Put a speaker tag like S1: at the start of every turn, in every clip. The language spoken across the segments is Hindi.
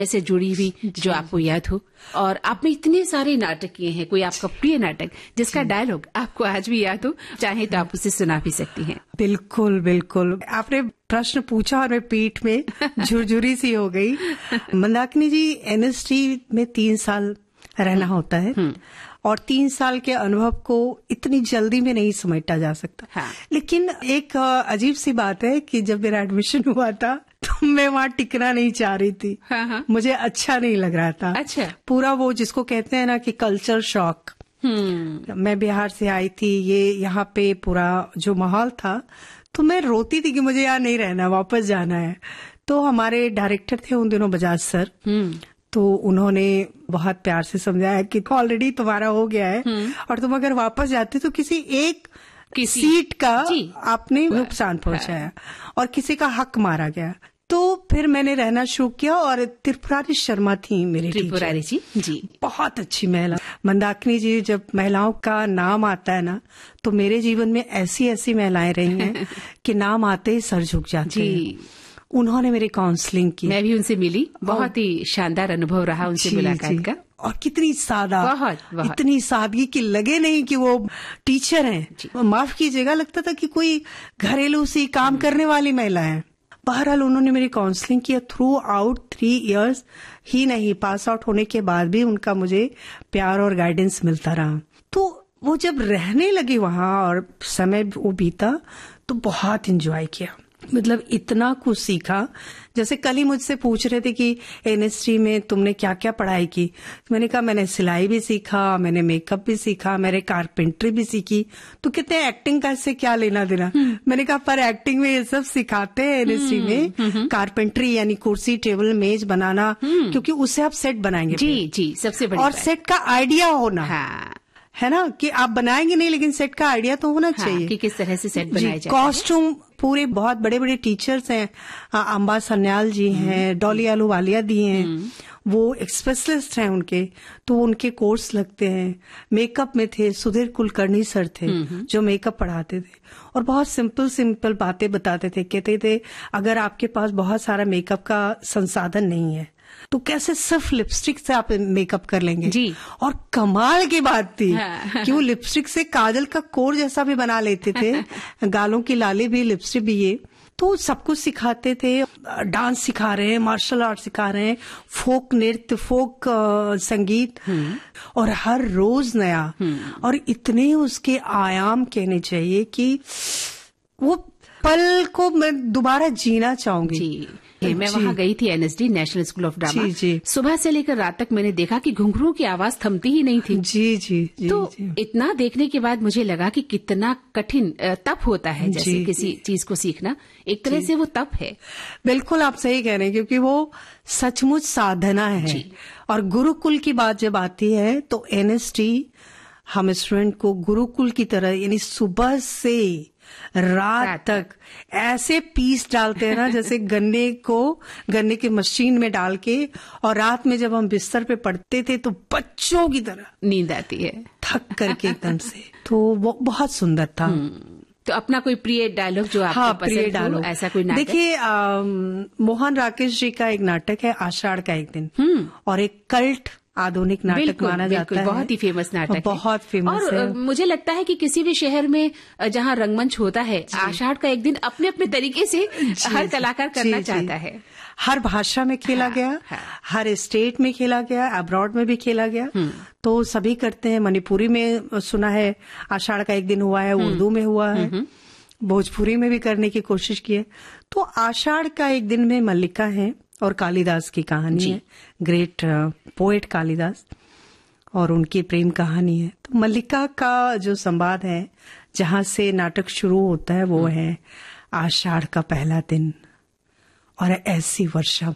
S1: से जुड़ी हुई जो आपको याद हो। और आपने इतने सारे नाटक किए हैं, कोई आपका प्रिय नाटक जिसका डायलॉग आपको आज भी याद हो, चाहे तो आप उसे सुना भी सकती हैं।
S2: बिल्कुल बिल्कुल, आपने प्रश्न पूछा और मैं पीठ में झुरझुरी सी हो गई। मंदाकिनी जी, एनएसडी में 3 साल रहना होता है और 3 साल के अनुभव को इतनी जल्दी में नहीं समेटा जा सकता।
S1: हाँ।
S2: लेकिन एक अजीब सी बात है कि जब मेरा एडमिशन हुआ था तो मैं वहाँ टिकना नहीं चाह रही थी।
S1: हाँ।
S2: मुझे अच्छा नहीं लग रहा था।
S1: अच्छा।
S2: पूरा वो जिसको कहते हैं ना कि कल्चर शॉक। मैं बिहार से आई थी, ये यहाँ पे पूरा जो माहौल था, तो मैं रोती थी कि मुझे यहाँ नहीं रहना, वापस जाना है। तो हमारे डायरेक्टर थे उन दिनों, बजाज सर, तो उन्होंने बहुत प्यार से समझाया कि ऑलरेडी तुम्हारा हो गया है और तुम अगर वापस जाते तो किसी एक सीट का आपने नुकसान पहुंचाया और किसी का हक मारा गया। तो फिर मैंने रहना शुरू किया और त्रिपुरारी शर्मा थी मेरी
S1: त्रिपुरारी जी,
S2: बहुत अच्छी महिला। मंदाकिनी जी, जब महिलाओं का नाम आता है ना, तो मेरे जीवन में ऐसी ऐसी महिलाएं रही हैं कि नाम आते ही सर झुक जाते हैं। उन्होंने मेरी काउंसलिंग की,
S1: मैं भी उनसे मिली, बहुत ही शानदार अनुभव रहा उनसे मुलाकात का।
S2: और कितनी सादा,
S1: बहुत।
S2: इतनी सादगी कि लगे नहीं कि वो टीचर हैं। माफ कीजिएगा, लगता था कि कोई घरेलू सी काम करने वाली महिला है। बहरहाल उन्होंने मेरी काउंसलिंग किया थ्रू आउट 3 इयर्स ही नहीं, पास आउट होने के बाद भी उनका मुझे प्यार और गाइडेंस मिलता रहा। तो वो जब रहने लगी वहां और समय वो बीता तो बहुत एंजॉय किया, मतलब इतना कुछ सीखा। जैसे कल ही मुझसे पूछ रहे थे कि एनएसडी में तुमने क्या क्या पढ़ाई की, तो मैंने कहा मैंने सिलाई भी सीखा, मैंने मेकअप भी सीखा, मैंने कारपेंट्री भी सीखी। तो कहते हैं एक्टिंग का इससे क्या लेना देना। मैंने कहा पर एक्टिंग में ये सब सिखाते हैं एनएसडी में, कारपेंट्री यानी कुर्सी टेबल मेज बनाना, क्योंकि उससे आप सेट बनाएंगे।
S1: जी, सबसे बड़ी
S2: और सेट का आइडिया होना है ना, कि आप बनाएंगे नहीं लेकिन सेट का आइडिया तो होना चाहिए
S1: कि किस तरह से सेट बनाया जाए।
S2: कॉस्ट्यूम पूरे बहुत बड़े बड़े टीचर्स हैं, अंबा सन्याल जी हैं, डॉली आलूवालिया दी हैं, वो स्पेशलिस्ट हैं उनके, तो उनके कोर्स लगते हैं। मेकअप में थे सुधीर कुलकर्णी सर थे जो मेकअप पढ़ाते थे और बहुत सिंपल बातें बताते थे। कहते थे अगर आपके पास बहुत सारा मेकअप का संसाधन नहीं है तो कैसे सिर्फ लिपस्टिक से आप मेकअप कर लेंगे
S1: जी।
S2: और कमाल की बात थी कि वो लिपस्टिक से काजल का कोर जैसा भी बना लेते थे, गालों की लाली भी, लिपस्टिक भी। ये तो सब कुछ सिखाते थे। डांस सिखा रहे हैं, मार्शल आर्ट सिखा रहे हैं, फोक नृत्य, फोक संगीत, और हर रोज नया। और इतने उसके आयाम कहने चाहिए कि वो पल को मैं दोबारा जीना चाहूंगी।
S1: मैं वहाँ गई थी, NSD national school of drama. सुबह से लेकर रात तक मैंने देखा कि घुंघरू की आवाज थमती ही नहीं थी। जी। इतना देखने के बाद मुझे लगा कि कितना कठिन तप होता है, जैसे किसी चीज को सीखना, एक तरह से वो तप है।
S2: बिल्कुल आप सही कह रहे हैं, क्योंकि वो सचमुच साधना है। और गुरुकुल की बात जब आती है तो एनएसडी हम स्टूडेंट को गुरुकुल की तरह, यानी सुबह से रात तक ऐसे पीस डालते हैं ना जैसे गन्ने की मशीन में डाल के, और रात में जब हम बिस्तर पे पड़ते थे तो बच्चों की तरह
S1: नींद आती है
S2: थक करके एकदम से। तो वो बहुत सुंदर था।
S1: तो अपना कोई प्रिय डायलॉग जो आपको पसंद हो, ऐसा कोई नाटक?
S2: देखिए, मोहन राकेश जी का एक नाटक है आषाढ़ का एक दिन, और एक कल्ट आधुनिक नाटक माना जाता है,
S1: बहुत ही फेमस नाटक है,
S2: बहुत फेमस है।
S1: और मुझे लगता है कि किसी भी शहर में जहाँ रंगमंच होता है, आषाढ़ का एक दिन अपने अपने तरीके से हर कलाकार करना चाहता है।
S2: हर भाषा में खेला गया, हर स्टेट में खेला गया, अब्रॉड में भी खेला गया, तो सभी करते हैं। मणिपुरी में सुना है आषाढ़ का एक दिन हुआ है, उर्दू में हुआ है, भोजपुरी में भी करने की कोशिश की है। तो आषाढ़ का एक दिन में मल्लिका है और कालिदास की कहानी है, ग्रेट पोएट कालिदास, और उनकी प्रेम कहानी है। तो मल्लिका का जो संवाद है, जहां से नाटक शुरू होता है, वो है आषाढ़ का पहला दिन और ऐसी वर्षा,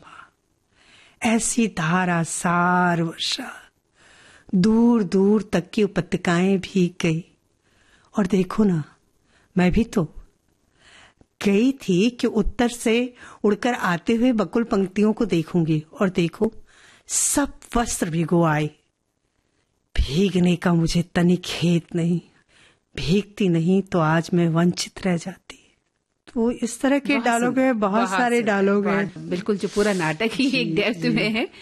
S2: ऐसी धारासार वर्षा, दूर दूर तक की उपत्यकाएं भीग गई। और देखो ना, मैं भी तो गई थी कि उत्तर से उड़कर आते हुए बकुल पंक्तियों को देखूंगी, और देखो सब वस्त्र भिगो आए। भीगने का मुझे तनिक खेद नहीं, भीगती नहीं तो आज मैं वंचित रह जाती। तो इस तरह के डायलॉग है, बहुत सारे डायलॉग हैं।
S1: बिल्कुल, जो पूरा नाटक ही एक डेप्थ में है।